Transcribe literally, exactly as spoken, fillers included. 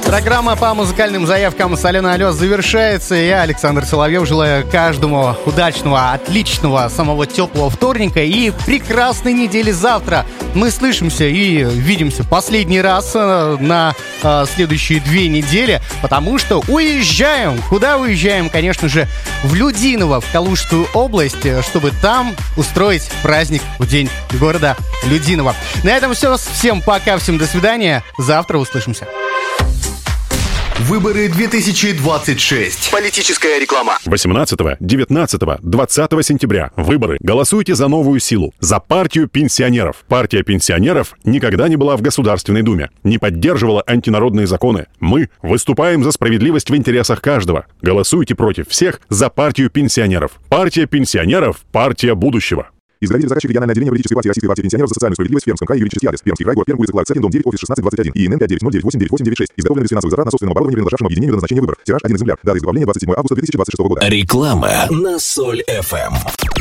Программа по музыкальным заявкам с Аленой Алёс завершается. Я, Александр Соловьев, желаю каждому удачного, отличного, самого теплого вторника и прекрасной недели завтра. Мы слышимся и видимся последний раз на э, следующие две недели, потому что уезжаем. Куда уезжаем? Конечно же, в Людиново, в Калужскую область, чтобы там устроить праздник в день города Людиново. На этом все. Всем пока, всем до свидания. Завтра услышимся. Выборы две тысячи двадцать шесть. Политическая реклама. восемнадцатого, девятнадцатого, двадцатого сентября. Выборы. Голосуйте за новую силу. За партию пенсионеров. Партия пенсионеров никогда не была в Государственной Думе. Не поддерживала антинародные законы. Мы выступаем за справедливость в интересах каждого. Голосуйте против всех за партию пенсионеров. Партия пенсионеров. Партия будущего. Изготовитель заказчик региональное отделение политической партии Российской партии пенсионеров за социальную справедливость в Пермском крае, юридический адрес. Пермский край, город Пермь, улица Кларк-Царин, дом девять, офис шестнадцать двадцать один. ИНН пять девять ноль девять восемь девять восемь девять шесть. Изготовлено без финансовых затрат на собственном оборудовании, принадлежавшем объединению до назначения выбор. Тираж один экземпляр. Дата изготовления двадцать седьмого августа две тысячи двадцать шестого года. Реклама на Соль эф эм.